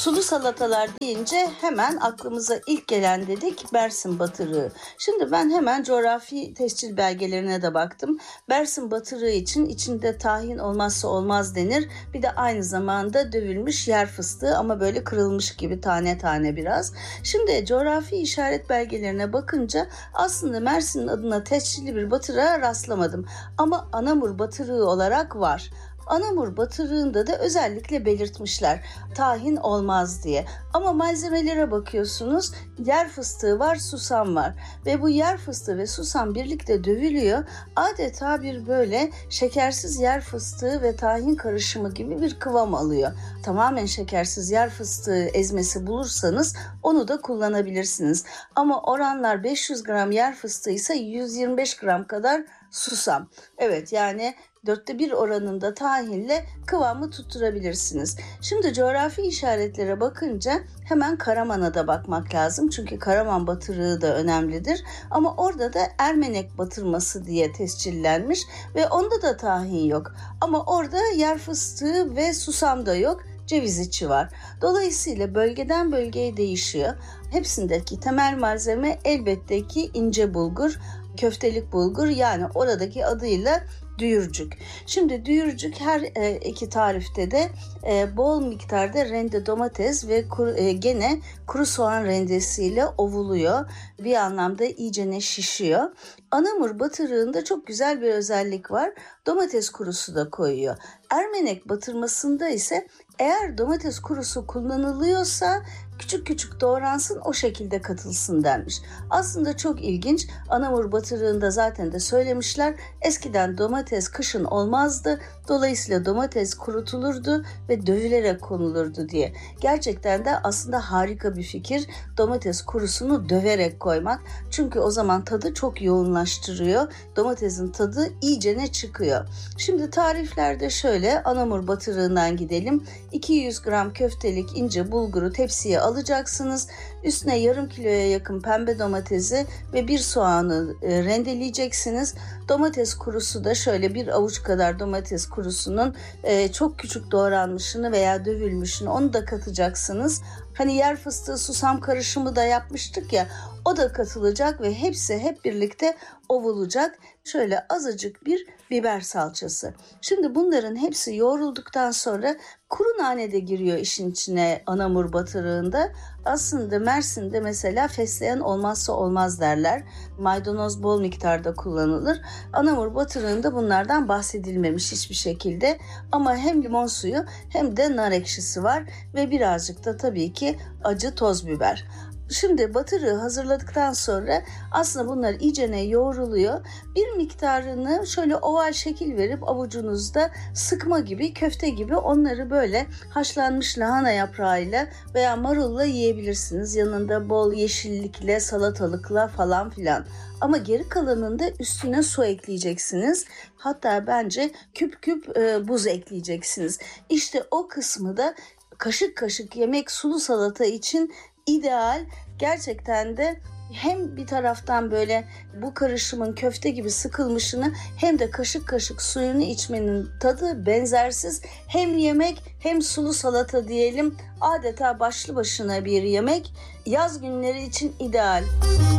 Sulu salatalar deyince hemen aklımıza ilk gelen dedik Mersin batırığı. Şimdi ben hemen coğrafi tescil belgelerine de baktım. Mersin batırığı için içinde tahin olmazsa olmaz denir. Bir de aynı zamanda dövülmüş yer fıstığı ama böyle kırılmış gibi tane tane biraz. Şimdi coğrafi işaret belgelerine bakınca aslında Mersin'in adına tescilli bir batırığa rastlamadım. Ama Anamur batırığı olarak var. Anamur batırığında da özellikle belirtmişler tahin olmaz diye. Ama malzemelere bakıyorsunuz, yer fıstığı var, susam var ve bu yer fıstığı ve susam birlikte dövülüyor. Adeta bir böyle şekersiz yer fıstığı ve tahin karışımı gibi bir kıvam alıyor. Tamamen şekersiz yer fıstığı ezmesi bulursanız onu da kullanabilirsiniz. Ama oranlar 500 gram yer fıstığı ise 125 gram kadar susam. Evet, yani 1/4 oranında tahinle kıvamı tutturabilirsiniz. Şimdi coğrafi işaretlere bakınca hemen Karaman'a da bakmak lazım. Çünkü Karaman batırığı da önemlidir. Ama orada da Ermenek batırması diye tescillenmiş ve onda da tahin yok. Ama orada yer fıstığı ve susam da yok. Ceviz içi var. Dolayısıyla bölgeden bölgeye değişiyor. Hepsindeki temel malzeme elbette ki ince bulgur, köftelik bulgur, yani oradaki adıyla düğürcük. Şimdi düğürcük her iki tarifte de bol miktarda rende domates ve gene kuru soğan rendesiyle ovuluyor. Bir anlamda iyicene şişiyor. Anamur batırığında çok güzel bir özellik var. Domates kurusu da koyuyor. Ermenek batırmasında ise eğer domates kurusu kullanılıyorsa küçük küçük doğransın, o şekilde katılsın denmiş. Aslında çok ilginç. Anamur batırığında zaten de söylemişler. Eskiden domates kışın olmazdı. Dolayısıyla domates kurutulurdu ve dövülerek konulurdu diye. Gerçekten de aslında harika bir fikir domates kurusunu döverek koymak. Çünkü o zaman tadı çok yoğunlaştırıyor. Domatesin tadı iyicene çıkıyor. Şimdi tariflerde şöyle, Anamur batırığından gidelim. 200 gram köftelik ince bulguru tepsiye alacaksınız. Üstüne yarım kiloya yakın pembe domatesi ve bir soğanı rendeleyeceksiniz. Domates kurusu da şöyle bir avuç kadar domates kurusunun çok küçük doğranmışını veya dövülmüşünü, onu da katacaksınız. Hani yer fıstığı susam karışımı da yapmıştık ya, o da katılacak ve hepsi hep birlikte ovulacak. Şöyle azıcık bir biber salçası. Şimdi bunların hepsi yoğrulduktan sonra kuru nane de giriyor işin içine Anamur batırığında. Aslında Mersin'de mesela fesleğen olmazsa olmaz derler. Maydanoz bol miktarda kullanılır. Anamur batırığında bunlardan bahsedilmemiş hiçbir şekilde. Ama hem limon suyu hem de nar ekşisi var ve birazcık da tabii ki acı toz biber. Şimdi batırığı hazırladıktan sonra aslında bunlar iyicene yoğruluyor. Bir miktarını şöyle oval şekil verip avucunuzda sıkma gibi, köfte gibi onları böyle haşlanmış lahana yaprağıyla veya marulla yiyebilirsiniz. Yanında bol yeşillikle, salatalıkla falan filan. Ama geri kalanında üstüne su ekleyeceksiniz. Hatta bence küp küp buz ekleyeceksiniz. İşte o kısmı da kaşık kaşık yemek sulu salata için ideal. Gerçekten de hem bir taraftan böyle bu karışımın köfte gibi sıkılmışını hem de kaşık kaşık suyunu içmenin tadı benzersiz. Hem yemek hem sulu salata diyelim, adeta başlı başına bir yemek. Yaz günleri için ideal.